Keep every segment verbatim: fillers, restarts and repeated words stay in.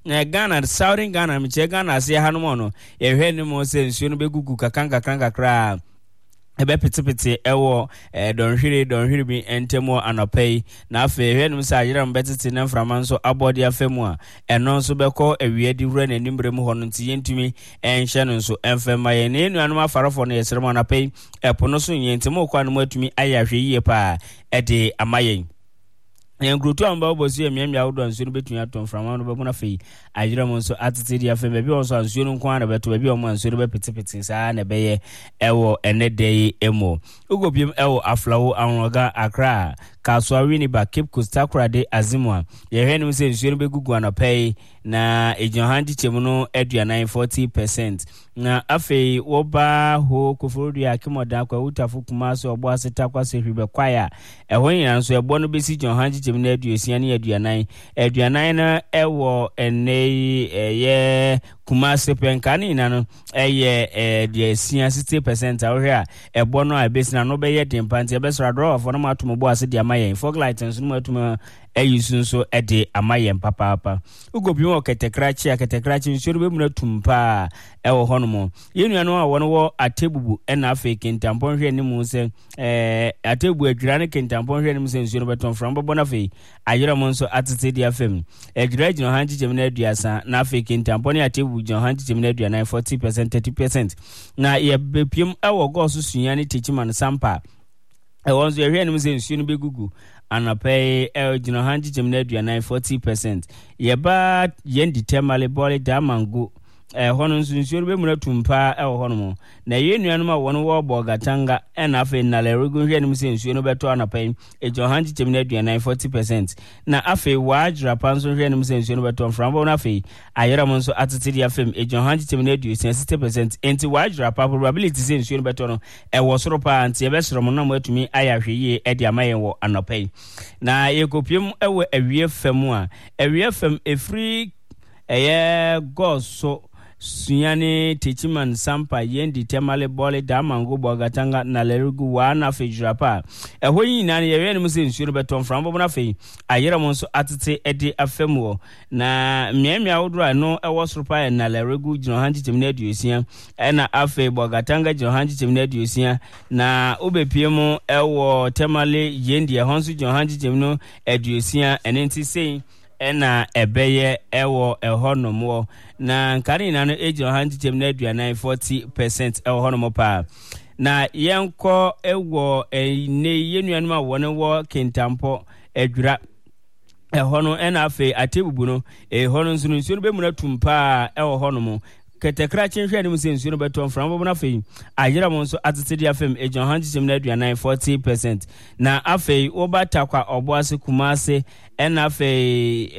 na Ghana Southern Ghana mche Ghana se hanom no ye hwe ni mo se nsuo no begugu kakanka kanka kra ebe pitipiti ewo eh, donhwiri donhwiri bi entemo anopai na afa hwe num sa ayira mbetiti na mframa nso abodi afemu a eno nso beko ewie di wura na nimbre mu hono nti yentumi enhye no nso emfema ye ne nuanum afarofo no yesrem anopai epono so yentemo kwa no matumi ayahwe yie pa ede amayen Engrutu amba obosi emiamia awdo ansuo no betun aton frama no bebuna fei ayira mo nso atete dia fe bebi onso ansuo no kwa na beto bebi omo ansuo no bepetepete saa na beye ewo enedei emo ugobiem ewo aflawo anroga Accra Kaswa Winneba Cape Coast Takoradi Azimwa ye hwe nim se nsuo no begugu anapei na ejohanji chemu no aduanan forty percent na afei woba ho koforodu akimoda kwa utafu kumaso obo aseta kwa sehwibe kwaya ehwo nyina nso ebo no besi johanji chemu na aduasia ne aduanan aduanan na ewo enei eye kumase penkani nyina no eye eh de sixty percent awhwe a ebo no abesi na no beye dempanti ebesra draw for no matomo ase de amayen fog lights no matuma eyusunso ede amayen papa papa ugobi wo ketekrachi aketekrachi nsuo be muna tumpa ewo honomo yenuano a wono wo atebubu ena afa kentampon hwe ni mu se eh atebu adwira ne kentampon hwe ni mu se nsuo beton from bobo na fe ayira mo nso atete dia fam adwira gino hanji gemina aduasa na afa kentampon atebu gino hanji gemina aduana forty percent thirty percent na ye bepiem ewo go so sunya ne techiman sampa e wonzo hwe ni mu se nsuo begugu anapay el gino hanji gemina aduana forty percent yeba yendi temale bole damango eh hono nsunsuo be muna tumpa e hono mo na yenuanu ma wono wo bogatanga e na afa na le rugu hwe nim se nsuo no beto anapay e johanji gemina aduana forty percent na afa wajra panso hwe nim se nsuo no beto frambo na afa ayera mo nso atete dia fam e johanji gemina aduana sixty percent enti wajra pa probability se nsuo no beto no e wo soro pa anti e be soro mo na mo atumi ayahwe ye e dia mayen wo anapay na yekopiem ewe awie fam a awie fam efri eye goso Sunyani Techiman Sampa Yendi Temale Bole Damango Bogatanga Nalerugu Wana Fejrapa. A hoyi nani yere musin nsuo beton from Bobo na fe ayera mo nso atete ede afemuo na miamia wodro no ewo soropa na Nalerugu gino hanji temina aduosia na afe Bogatanga gino hanji temina aduosia na obepiem ewo Temale Yendi ehonso gino hanji temino aduosia enenti sei ena ebeye ewo ehonomo na nkari na no age hanji temina aduana forty percent ehonomo pa na yenko ewo ene yenuanuma wona wo kentampo adwura ehono ena afi atebubu no ehono nsuno nsuno be muna tumpa ehonomo ketekra chenhwe ni musensuo no beton from bo na fei ayira mo nso atete afem ejon hanji temina aduana forty percent na afei obata kwa oboase kumase ena afei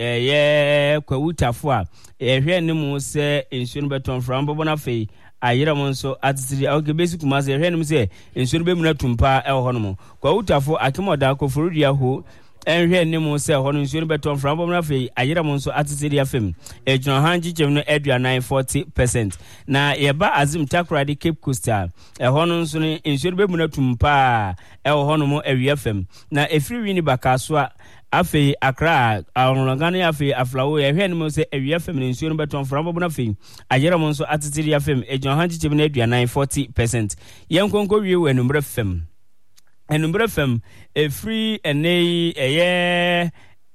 ye kwa utafo a ehwe ni mu se ensuo no beton from bo na fei ayira mo nso atete okay basic kumase ehwe ni mu se ensuo no be muna tumpa eho no mo kwa utafo akimoda ko furudia ho enhwe ni mu se hono nsuo beton from bom na fe ayira mu nso atete dia fam ejuno hanji jem no aduana forty percent na yeba Azim Takoradi Cape Coast e hono nso ni nsuo be mu na tumpa e hono mu awie fam na efiri Winneba Kaswa afi Accra awonogane afi aflawo ye hwe ni mu se awie fam ni nsuo beton from bom na fe ayira mu nso atete dia fam ejuno hanji jem no aduana forty percent yenkonko wie wenumbre fam Enumbre fem efri enei eye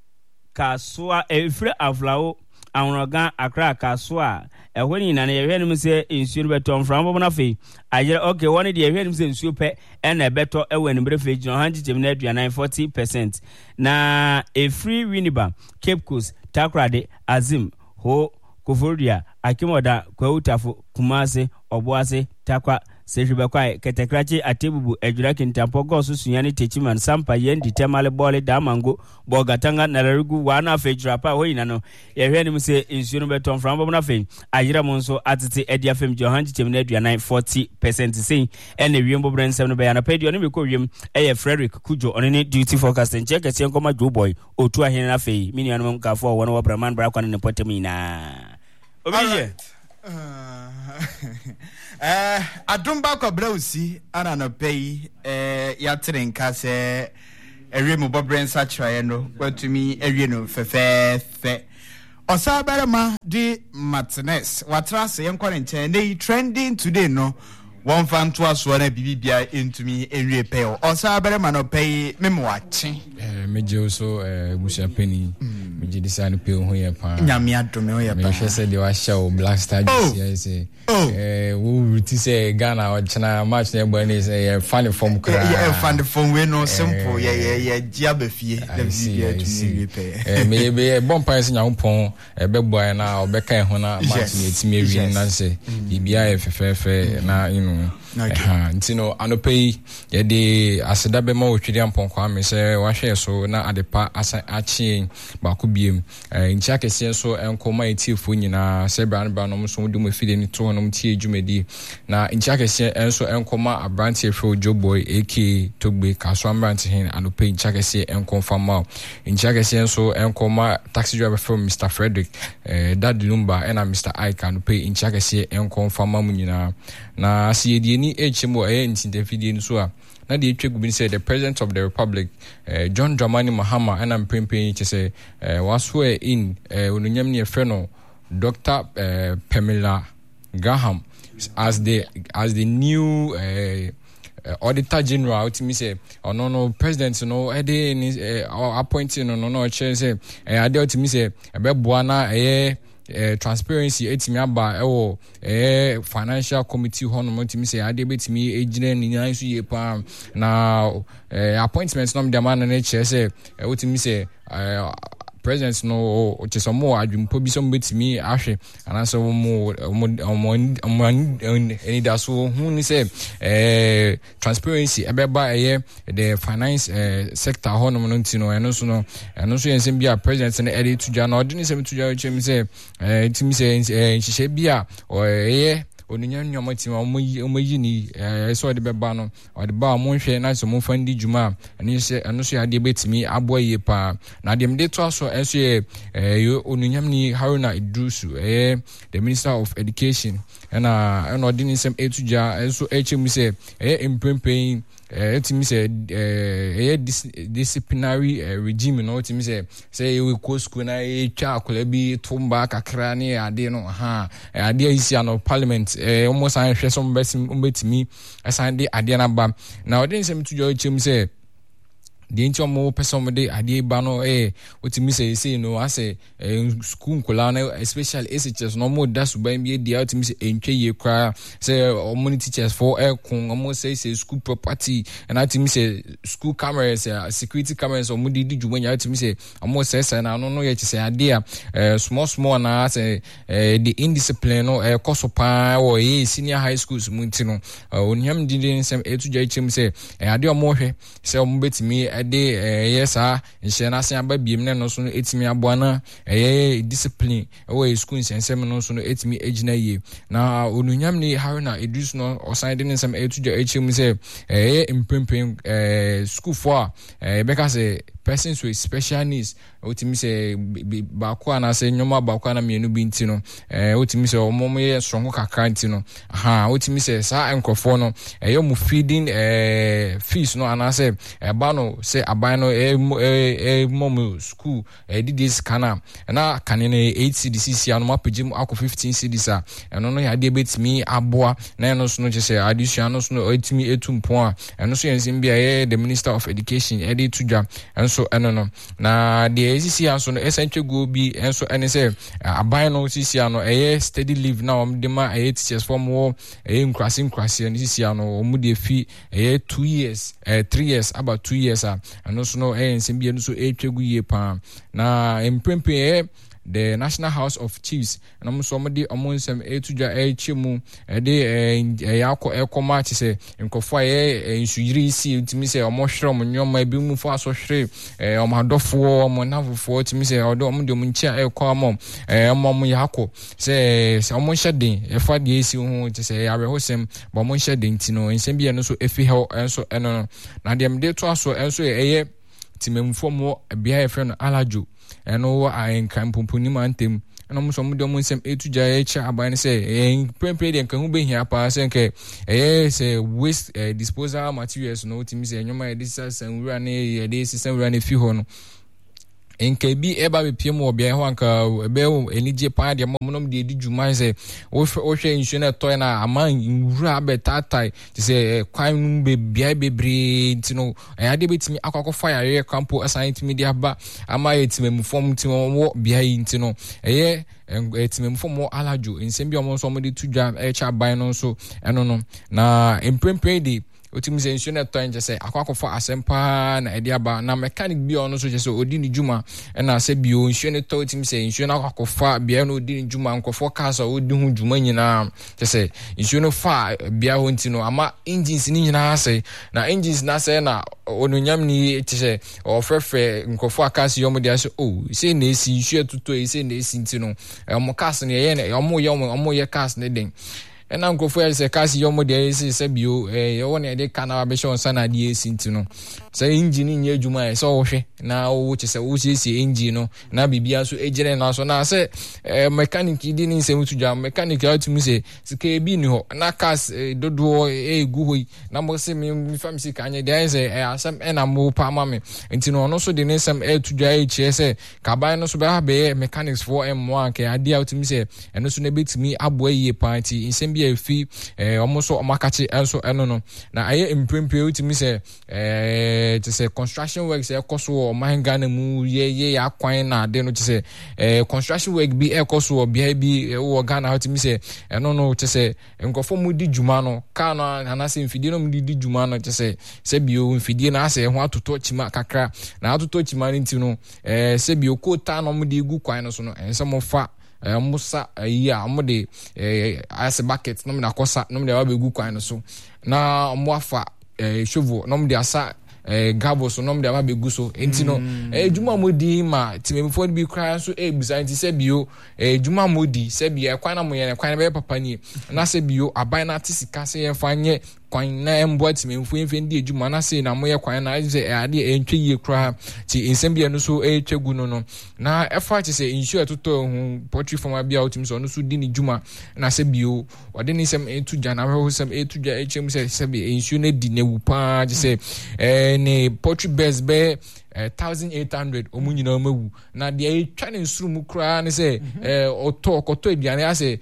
Kaswa efri aflawo awrogan Accra Kaswa ehweni na ye hwenim se nsuo beto from bo na fe ayere okay one de ye hwenim se nsuo pe ena beto ewe enumbre fe gino hanji temina aduana forty percent na efri Winneba Cape Coast Takoradi Azim ho Koforia akimoda kwa utafo kumase oboase takwa sehwibe kwai ketekrachi atebubu adwira kentampo goso sunyani techiman sampa yendi temale bole damango bogatanga nalarugu wana afejrapa hoyina no yehwe ni mse nsuo no beton from bo na fe ayira mo nso atete edi afem johanji temina aduana forty percent sei ene wiembo brensem no be yana pedio ne mekọ wiem eye Frederick Kujo onene duty forecasting check ese nkoma Joe Boy otu ahene na fe mini anum nkafo wona wo braman bra kwana ne potemina obije Eh adumba kwa brausi ana no pay eh ya trenka se ewie mo bobren sa chraye no kwatumi ewie no fefe fe Osaberema di Martinez watrase yenkwa nche nei trending today no one fan to us one bibia into me enwe pay Osaberema no pay memwache eh meje so eh busia penny meje design pay ho ye pa nyame adome ho ye pa me hwe se de wa show Black Star G C eh wo ruti say Ghana o chana match na egba ni say fan form kra yeah fan form we no simple yeah yeah yeah gia befie the bibia to me pay eh me be bon pan se nyampon e be boy na obeka ho na match na etimi wi na say bibia e fefefe na you know ha ntino anopai ye de aseda be ma otwiri ampon kwa me se wa hwe so na adepa asa achi ba ko biem nchi akese so enkoma etifo nyina se bran bran no so dum afide ni to no mtie dwumadi na nchi akese enso enkoma abranti efo Joboy aka Togbe kaso abranti hin anopai nchi akese enkonfama nchi akese enso enkoma taxi driver from Mister Frederick eh Dad Lumba ena Mister Ike anopai nchi akese enkonfama mu nyina na asiedi ni echemo eh nti defidi ni so a na the Twegubin said the President of the Republic, uh, John Dramani Mahama, and I'm praying to say, uh, was swear in Ununyamni uh, Freno, Doctor uh, Pamela Graham, as the as the new uh, uh, Auditor General. To me say, oh no no, President, no, I did uh, appointing no no no, chair say, I did to me say, about Buana, eh. Uh, transparency etimi aba ewo eh financial committee hono motimi say ade betimi ejine ni nan so ye pa na uh, appointments no dem man na che say otimi say uh, president no che so mo adwumpo bi so betimi ahwe anaso mo mo any da so hu ni say eh transparency ebeba eh the finance uh, sector hono no ntino eno so no eno so yen bia president na edit to jana odini sem to jana chem say eh timi say nhihye bia o eh onunya nyoma tima omoyi ni eh so de beba no o de ba mo hwe na so mo fandi djuma ani se eno so ade betimi aboye pa na dem de to so enso eh onunya ni Haruna Idrusu eh the Minister of Education na eno odini sem etuja enso hm say eh impempen eh timi say eh disciplinary regime no timi say say we go school na e twa akola bi tumba kakra ne ade no ha ade isi ano parliament eh almost an hwe so mbetimi asan de ade na ba na odin sem to jo chem say the inch mo person de ade ba no eh otimi say say no ase school nkola na especially S H S no mo da so ban bi dia otimi say entwe ye kra say omuni teachers for eh kun omo say say school property and otimi say school cameras uh, security cameras omudi di djumanya otimi say omo say say na no no ye say ade a small small na say the indiscipline no eh koso pa o eh senior high schools munti no onyam di din sem etuja ichim say ade omo hwe say omo betimi ade eh yesa nhye na sen aba biem ne no so no etimi aboa na eh discipline we school nsensem no so no etimi ejina ye na onunyam ni Haruna Idris no osan de nsem etuja echim say eh impempem eh school for eh beka say persons with special needs otimi say ba kwa na say nyoma ba kwa na mienu bi ntino eh otimi say omom ye strong kakra ntino aha otimi say sa enkofo no eh yo mu feeding eh fees no ana say eh ba no say aban no eh eh mom school eh didis kana na kanene eight C D C C anu mapejim akọ fifteen C D sa eno no ya de betimi aboa na eno so no che say addition no so no etimi etumpo a eno so yensim bia eh the Minister of Education edi tudwa enso eno no na the A C C anso no essential go bi enso ene say aban no C C ano eh steady leave na om de ma eh teachers form wo eh nkrasi nkrasi ni C C ano om de fi eh two years eh three years about two years a eno so no eh ensim bia no so eh twegu ye pa na empempe eh the National House of Chiefs and almost somebody among some a to ja chimu de yakọ ekoma che se nkofo ye nsuyiri si timi se omo hwere omo nyoma bi mu fo aso hwere omo adofo omo navofo timi se odo omo de omo nchia ekọ amom omo omo yakọ se se omo hyeden efa de esi hu che se yawe hosem bo omo hyeden tino nsem bia no so efi he enso eno na dem de to aso enso eye timemfo mo bia e friend alajo eno ayen kan pomponi mantem eno mo so mo de mo nsem etuja e cha aban say eh prempre de kan hu be hia pa say nke eh say waste uh, disposal materials no timi say nyoma e disasa sanwura ne e de sisa sanwura ne fi ho no nka bi eba be piem wo bia ho anka ebe enije pa de monom de di dwuma se wo hwe nsuo na toy na ama nwura abetatai te se kwan be bia bebre ntino ade betimi akoko fire ye campo assignment media ba ama yetimem form timo wo bia ntino eye etimem form mo alajo nsem bi omo so mo de tudwa e cha ban no so eno no na emprempre de otimi se nsuo na toy nje se akwakofa asempa na ede aba na mechanic bi ono so je se odi ni dwuma na se bi o nsuo ne toy otimi se nsuo na akwakofa bia na odi ni dwuma nkofo kasa odi hu dwuma nyina je se nsuo no fa bia ho ntino ama engines ni nyina ase na engines na se na ononyam ni je se ofrefe nkofo akasa yom de ase o se na esi nsuo tuto se na esi ntino mo kasa ne ye ne omo ye omo ye kasa ne den ena nkofo ya se kasi yomo de ese se bio eh yo ne de kana ba shon sana de esi ntino se engine nye adwuma e so wo hwe na wo che se wo siesie engine no na bibia so ejire na so na se eh mechanic di ni se mutu jam mechanic ya tumi se sike bi ni ho na kas dodo e gu hoi na mo se mi fam si kanye de se eh asem ena mo pa ma me ntino no so de ne sem e tudwa e che se kaban no so be ha be mechanics for m one ke ade ya tumi se eno so ne betimi abo aye party insem bi afi eh omo so omakachi enso eno no na aye mprempre utimi se eh to say construction works e koso o mahanga mu ye ye akwan na ade no to say eh construction work bi e koso o bia bi wo Ghana utimi se eno no to say nkofo mu di dwuma no ka no anase mfidie no mu di dwuma no to say se bio mfidie na ase ho atoto chima kakra na atoto chima ni ntino eh se bio kota no mu di gu kwan no so no ense mo fa musa ya amode as bucket no me na kosa no me da begu kwan no so na mo afa shovel no me da asa gabo so no me da begu so enti no edwuma modi ma timemfo bi kran so e bisa enti se bio edwuma modi se bio kwan na mo ye kwan be papa ni na se bio aban na tisika se ye fanye kwan na embo timemfo enfendi edwuma na se na mo ye kwan na se ade entwe ye kra ti ensem bia no so e twegu no no na efa che se insure toto hu poultry farm bia otim so no so di ni dwuma na se bio wode ni sem etu jana ho sem etu ja echem se se bi insure na di na wu pa che se eh ne poultry birds be one thousand eight hundred omu nyina mawu na de e twa ne nsuru mu kra ne se eh oto koto aduane ase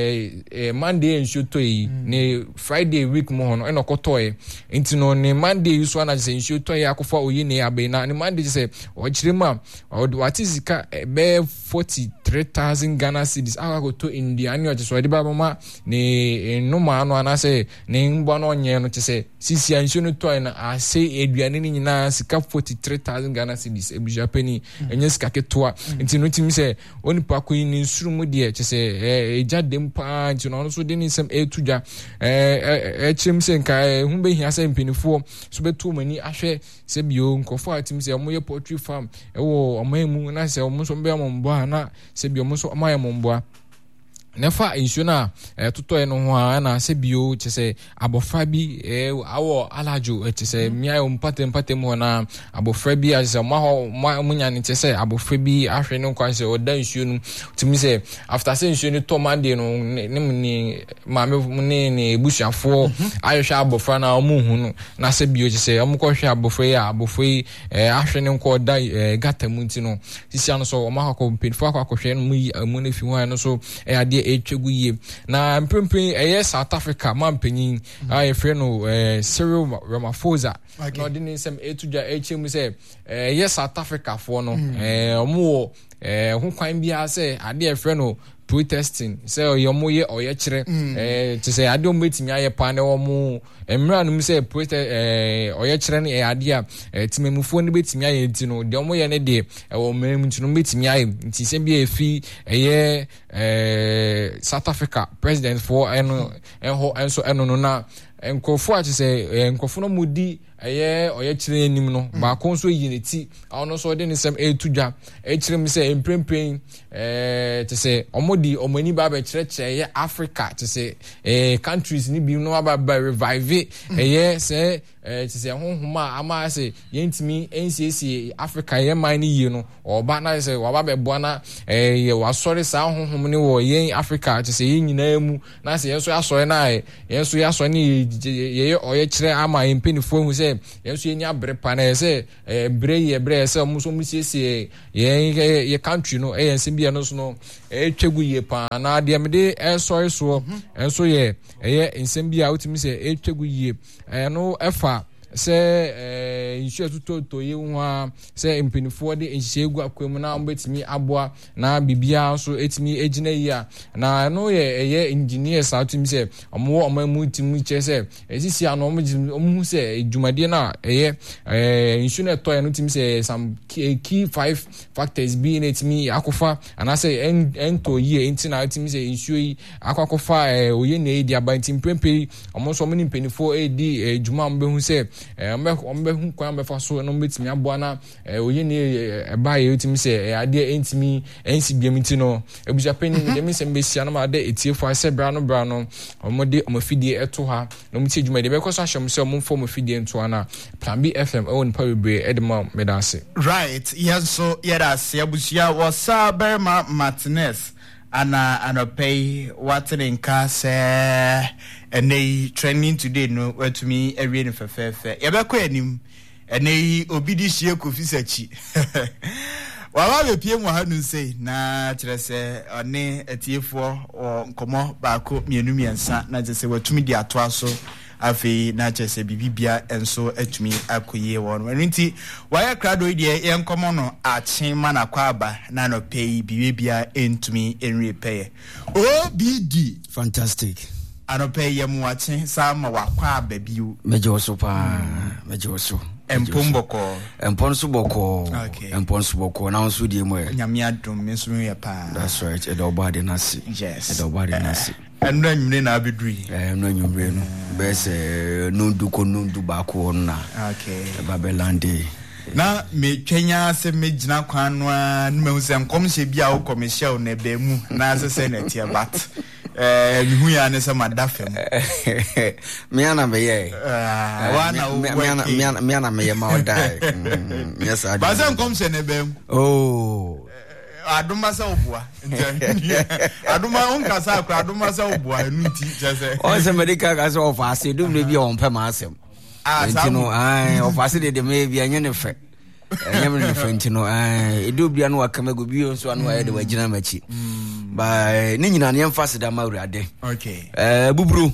eh Monday nsuru to yi ne Friday week mo no eno koto e enti no ne Monday so na se nsuru to yi akofa oyi ne abe na ne Monday se o kire ma o wati zika be forty-three thousand Ghana cedis aka to India ani o je so de ba ma ne no ma no ana se ne ngbo no nye no che se sisi nsuru to yi na ase aduane ni nyina sika forty-three thousand Ghana cedis e buja penny enye sika ketwa nti no timi se onipa ko ni nsuru mu de che se e jadem pa nti no so de ni sem e tudwa e e chim se nka hu be hia se mpinifo so betu mani ahwe se bio nkofo atimi se omo ye poultry farm e wo omamu na se omo so be omombo na se bio omo so omayemombo nefa insuna eh tuto eno ho na se bio che se abofra bi eh awo alajo che se mia o mpate mpate mo na abofra bi a se ma ho munya ni che se abofra bi ahwe no kwa se oda insunu timi se after se insunu to mande no ne ni ma me ne ne bushafo ayo sha abofra na omu hu no na se bio che se omu ko hwe abofra ya abofra eh ahwe ne ko da gata mu ntino sisi ano so o ma ko mpinfo akwa ko hwe no mu mu ne fi ho no so eh ade etwegu ye na mpempem eye South Africa mampanyin aye frɛ no eh Cyril Ramaphosa no de ne sem etudwa echem se eh eye South Africa fo no eh omo eh ho kwan bia se ade e frɛ no protesting say oyomo ye oye kire eh to say ade o metimi aye pa ne omo emra no say protest eh oye kire ne ade a timemufo ne betimi aye nti no de omo ye ne de o mem nti no betimi aye nti se bia efi eye eh South Africa president for eno enho enso eno no na enkofo a se enkofo no mudi eye oye kire enim no ba kon so yineti ono so de ne sem etudwa e kire mi se emprempren eh to say omodi omani ba be kire kire ye Africa to say eh countries ni bi no ba ba revive eye say eh to say honhoma ama say yentimi ncc Africa ye man ni ye no oba na say wa ba be bo na eh ye wa sori sa honhom ni wo ye Africa to say nyina mu na say yenso asori na yenso ya so ni ye oye kire ama empinifo hu say say yenso enya bre pa na say bre ye bre say omo so musiesie ye ye country no e ensem bia no so no e twegu ye pa na de mede e sori so enso ye ye ensem bia utimi say e twegu ye e no efa se eh insu tuto to ye nwa se mpinifo de enhyegu akwemu na mbetimi aboa na bibia so etimi ejina yi a na no ye ye engineer sa tumi se omo omamu timi che se esisi ano omo omo se edwumade na ye eh insu na to ye no timi se some key five factors be in etimi akofa and I say en ento ye enti na timi se insu yi akwakofa eh oye na e di abantim pempe omo so mini mpinifo e di edwuma mbehu se eh ombe ombe hu kwan be fa so no betimi aboa na eh oye ne e ba ye utimi se eh ade entimi ensi biamiti no ebuja pani de mi se mbesia no ma de etiefo ase bra no bra no omode omafidie eto ha no mti edwuma de be ko so ahyem se omfo omafidie ento ana Plan B F M e won pawebre edema medase right yes so yedas ebusia wasa Berma Martinez ana anopay watenka se enei training today no watumi awie ne fefefe yebekọ anim enei obidi hie kofi sachi wawa be pie mu hanu sei na kire se one atiefo nkomo baako mienu miensa na je se watumi di ato aso afi na kire se bibibia enso atumi akoye won nti waya krado die yenkomo no achen mana kwaba na no pay bibibia entumi enwe pay O B D fantastic anope yemu wache sama wakwa babiu mejoso pa mejoso empomboko emponso boko emponso boko na onso die mo nyame adom meso ye pa that's right e do body nasi yes e do body nasi enu anyumre na abeduri eh enu anyumre no be se nundu ko nundu ba ko na okay babelande na me twenya se megina kwanwa no mehu se nkomhye bia wo commercial na be mu na se se na tie bat eh mihu ya ne se madafem me ana me ye ah wana me ana me ana me ana me ye ma odai yes I ba se nkomhye ne be mu oh aduma sa obua aduma onka sa akra aduma sa obua enu ti jese o se medical ka so of ase dum ne bia on pe ma asem ah no ai of ase de de me bia nye ne fe enye me ne fe ntino ai edu bia no aka mago bio so anu aye de wagina machi ba ni nyina ne emfa se da ma urade okay eh buburu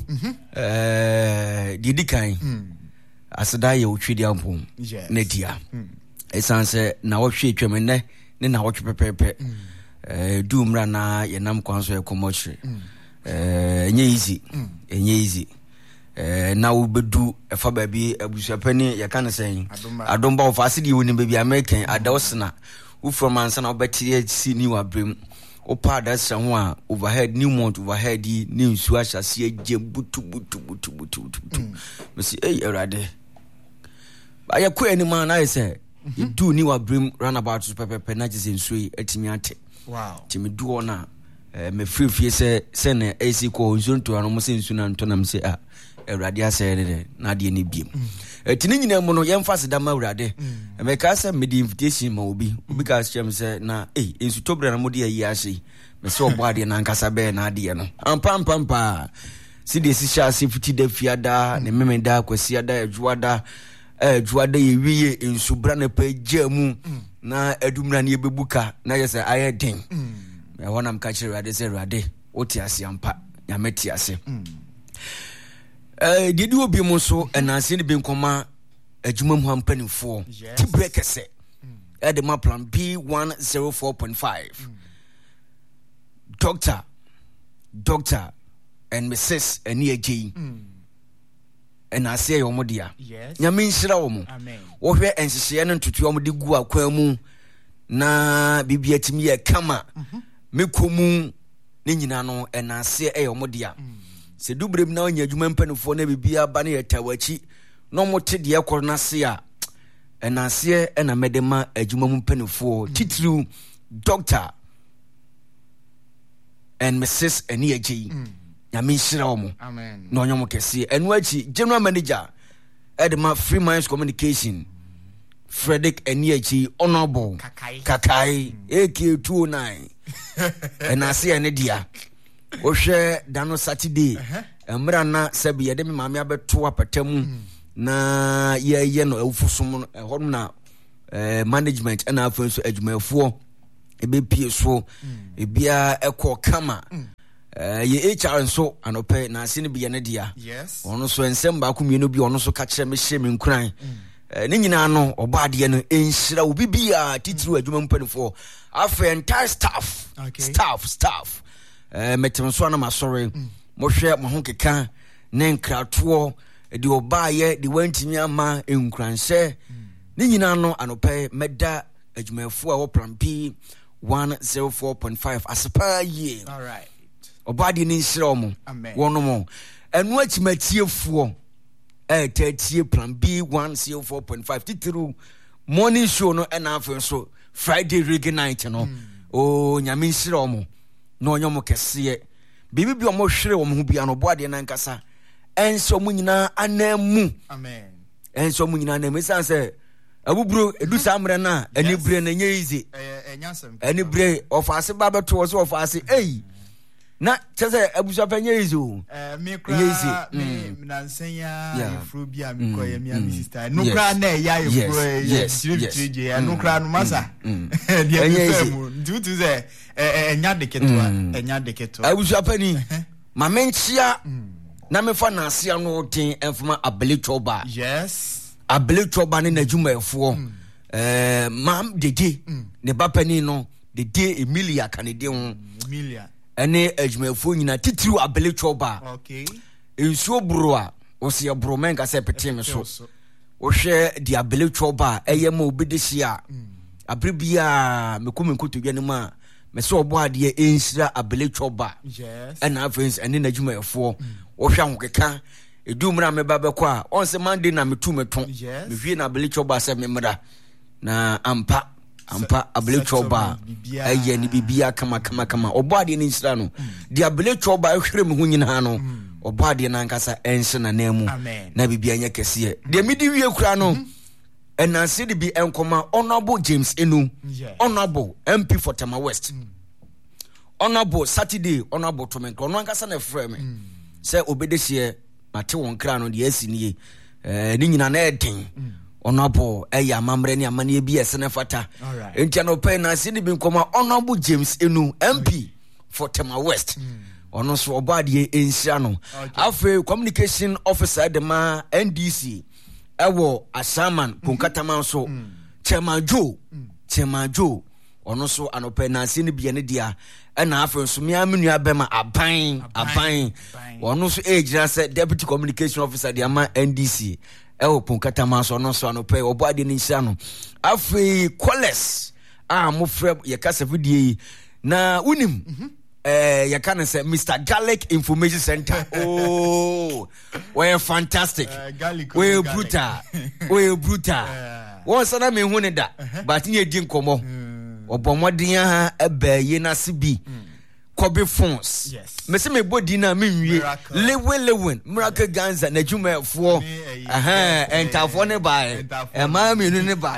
eh didikan aseda ye otwedi ampom na dia esanse na wo hwe twem ne ne na wo twe pepepe eh du mra na ye nam kwanso e komochire eh enye easy enye easy eh na wo bedu efa ba bi abusuapani ye kan sen adomba of asidi woni ba bi American adawsna wo from ansa na obetie si ni wa brem o pa da sa ho a overhead new month overhead ni nsu ahyase agye butu butu butu butu butu mesi eh erade ba ye ko ani man na say you do ni wa brem runabout to pepe na je nsu yi atimi ate wow timi du ona me free free say say na ac ko nsu nto ano mo se nsu na nto na me say ah erade asere de na de ni biem etini nyina mu no yemfa se da ma urade me ka say me di invitation ma obi obi ka chem say na eh ensu tobra na mo de yi ase me say obo ade na nkasa be na ade no ampa ampa ampa si de si sha si futi da fiada ne memenda kwasi ada adwuada adwuada ye wiye ensu bra na pa jamu na adumra ne bebuka na ye say aye den me wona am ka kire urade say urade oti ase ampa nyameti ase eh didi obi mo so enanse ne bi nkoma adwuma mu ampanifo ti brekese e de ma Plan B one oh four point five doctor doctor and Missus Eniaji enase yomodia nyame nhira wo mo wo hwe enhyehyɛ no ntoto wo de gu akwan mu na bibia timi ye kama mekomu ne nyina no enase eyomodia se dubrem na onya adwuma mpanifo na bibia ba na yetawachi no mote de ekor na se a enase e na medema adwuma mu mpanifo titru doctor and Missus Eniaji nyame nhira wo mo amen no onyo mo kese enu achi general manager edema Free Minds Communication Frederick Eniaji honorable kakai, kakai A K two oh nine enase ene dia ohwe dano Saturday emra na sabi yede me maame abeto apatamu na ye ye no awufusom ho na eh management na afan so adwumayefo ebe pie so ebia ekọ kama eh ye H R nso anope na ase ne bia ne dia yes ono so ensem ba kumienu bi ono so ka kire me hye me nkuran eh ne nyina no obaade no enhyira obi bia titiru adwuma mpanifo afa entire staff okay. staff staff eh metem so na masore mo hwe mo ho keka ne nkrato de obaye de wantimi ama enkranhye ne nyina no anope meda adwumayefo a wo plan P one oh four point five asepa ye all right obaade ni nhyira omo wono mo enu achimatiefuo eh thirty plan B one oh four point five titiru morning show no na afen so Friday reggae night no mm. o nyame nhyira omo no onyomo kese bibi bi omo hwere omo hu bia no obaade na nkasa enso mu nyina anamu amen enso mu nyina anamu sanse abuburo edu samre na anibre na nye izi enyasem anibre ofase ba beto so ofase ei na chese abusa panye izi o eh me kra me nansenya yefro bia me koye me ami sister no kra na ya yefro yes yes no kra no masa dia me femu ntutu ze enya de ketwa enya de ketwa abusa pani ma menchia na me fa na ase anu tin enfuma abelechoba yes abelechoba ne najumafo eh mam dede ne bapani no dede Emilia kanede ho Emilia ene ajumafo nyina titiru abelechoba okay ensuo buru a osi buru men ka se petem so wo hwe di abelechoba eye ma obedesi a abrebia mekomenkoto gane ma me so obo ade enhyira abelechoba yes ena friends ene najumafo wo hwe ahokeka edumra me ba bekọ a on se Monday na metu meton me hwie na abelechoba se me mra na ampa ampa abelechoba aye ni bibia kama kama kama obo ade ni nsira no di abelechoba ehwere me hu nyina no obo ade na nkasa ense na namu na bibia nya kese de medi wie kura no enanse de bi enkoma honorable James Enu honorable M P for Tema West honorable Saturday honorable Tomenko no nkasa na frɛ me sɛ obedehie mate won kra no de asini eh ni nyina na eden honorable eya mamre ni amane bi esene fata enti no pay na se ni bi nkoma honorable James Enu M P for Tema West ono so obade enhia no afa communication officer de ma N D C ewo Asaman Punkataman so Chairman Joe Chairman Joe ono so anope na se ni bi ne dia na afa so me amenu abema aban aban ono so ejira se deputy communication officer de ma N D C ewo Punkataman so no so anope obade ni nhyia no afa Coles a mo frɛ ye kasa vidie na unim eh you can say Mister Garlic Information Center. Oh, we're fantastic. Uh, we're brutal. We're brutal. Once na me hu ne da, but ni edi nkomo. Obomoden ha ebe ye na sibi. Kobe phones. Yes. Me se me body na me nwie. Lewe lewen, Miracle Ganza na dwumafo. Aha, entafo ne bai. E ma me nu ne bai.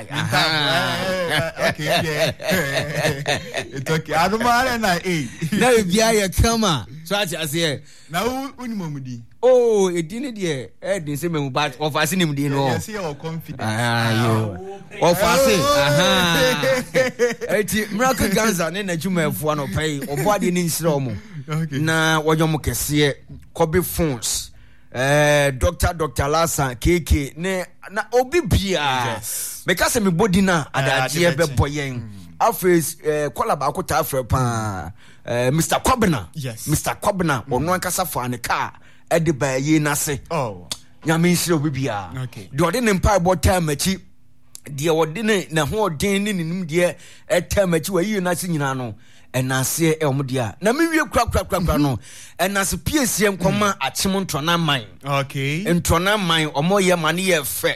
Aha. Okay, yeah. It's okay. I don't mind na eh. Na bia ye kama. So ati ase. Na unimomudi. Oh, edini de eh de se me mu bat ofase nim de no. Yes, you are confident. Ah, yo. Ofase. Aha. Eti Miracle Ganza ne na dwumafo no pai. Oboade ni nsira omo. Okay. Na wojomo kese Kobe phones. Eh Doctor Doctor Lassa K K ne na obi bia. Yes. Because me body na adaje be boyen. Afres eh kola ba akota afre pa. Eh Mister Kwabena. Yes. Mister Kwabena ono ankasa fa ne car e de ba ye na se. Oh. Nyame nsire obi bia. Okay. De ode ne mpa bo time achi. De ode ne na ho den ne nim de e time achi wa yi na se nyina no. Enase e omodia na me wie kura kura kura no enase piesie nkoma achim ntona man okay ntona man omoye mane ye fe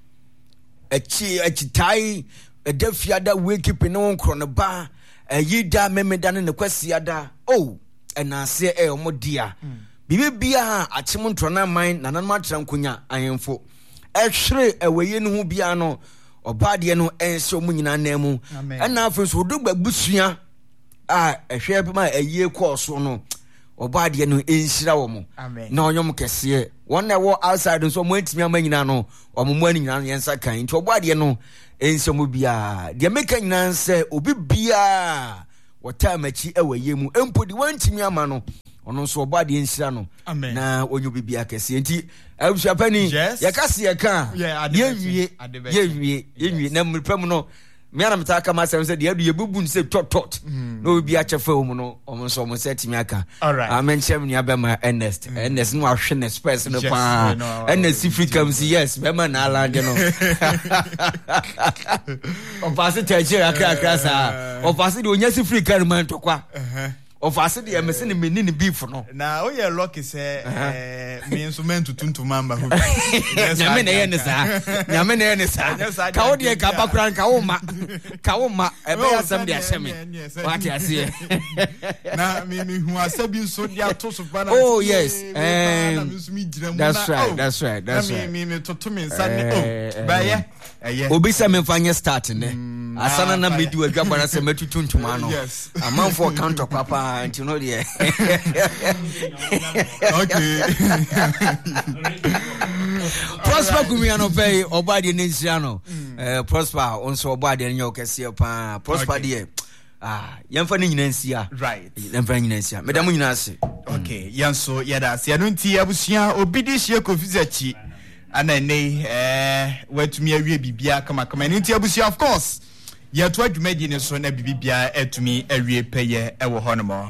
echi echitai edafiada wake no nkro ne ba eyida memeda ne kwasiada oh enase e omodia bibi bia achim ntona man na nanma trankonya ahemfo ehwere eweye ne ho bia no obade no ense omunyina na mu ena afi so do gbabusua a ehwe ma ayie course no obade no enhyira wo mo na onyom kese won na wo outside so mo antimi amanyina no omomo anyina no yensa kan nti obade no ensomo bia de meka nyina nse obi bia wota machi ewaye mu empodi wantimi ama no ono so obade enhyira no na onyo bibia kese nti abusua pani yakase yaka yewie yewie yewie na mrepam no me ana meta aka ma sem se de adu yebubu nse tot tot no obi a chefa wo mu no omo so omo set mi aka amen chem ni abema Ernest Ernest no ahwe na space no pa Ernest Africa si yes be ma na land no o pass it here aka aka sa o pass de onya Africa no man tokwa of us the emese ni menini beef no na o ye lucky say eh me instrument tuntu mamba hu nyame na ye ne sa nyame na ye ne sa ka wo de ka bakura ka wo ma ka wo ma e be asem de ahyeme what you see na me me hu asabi so dia to so bana oh yes um, that's right that's right that's right me me to to me nsa ne oh ba ye eh obisa me fanya start ne asana na me di adwa bana se matutu ntuma no amanfo counter papa until no there. Okay. Prosper Kumiano pay obadi Ninsiano. Uh Prosper also obadi and your Cassia pa Prosper dear. Ah, Yanfani Nansia. Right. Yanfani Nansia. Madame Nasi. Okay, Yanso Yada Sianunti Abusia obidis ye confizachi. And I nay eh where to me a bibia come come and Abusia of course. Ya to adwumadi ne so na bibia etumi awie peye e wo hono mo